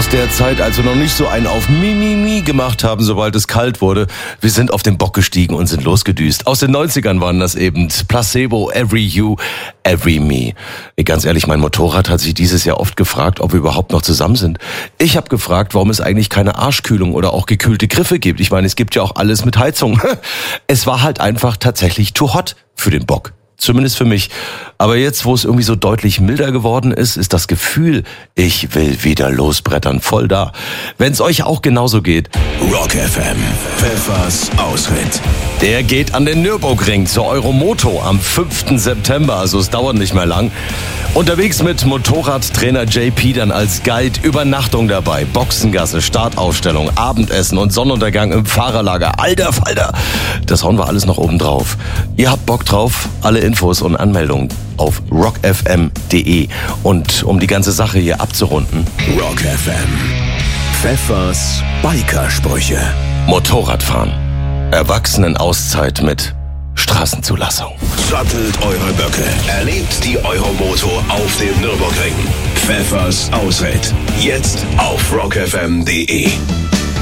aus der Zeit, als wir noch nicht so einen auf Mimimi gemacht haben, sobald es kalt wurde. Wir sind auf den Bock gestiegen und sind losgedüst. Aus den 90ern waren das eben Placebo, Every You, Every Me. Ganz ehrlich, mein Motorrad hat sich dieses Jahr oft gefragt, ob wir überhaupt noch zusammen sind. Ich habe gefragt, warum es eigentlich keine Arschkühlung oder auch gekühlte Griffe gibt. Ich meine, es gibt ja auch alles mit Heizung. Es war halt einfach tatsächlich too hot für den Bock. Zumindest für mich. Aber jetzt, wo es irgendwie so deutlich milder geworden ist, ist das Gefühl, ich will wieder losbrettern, voll da. Wenn es euch auch genauso geht. Rock FM, Pfeffers Ausritt. Der geht an den Nürburgring zur Euromoto am 5. September, also es dauert nicht mehr lang. Unterwegs mit Motorradtrainer JP dann als Guide, Übernachtung dabei, Boxengasse, Startaufstellung, Abendessen und Sonnenuntergang im Fahrerlager. Alter Falter, das hauen wir alles noch oben drauf. Ihr habt Bock drauf? Alle Infos und Anmeldungen auf rockfm.de. Und um die ganze Sache hier abzurunden: Rock FM, Pfeffers Bikersprüche. Motorradfahren, Erwachsenenauszeit mit Straßenzulassung. Sattelt eure Böcke, erlebt die Euromoto auf dem Nürburgring. Pfeffers Ausritt, jetzt auf rockfm.de.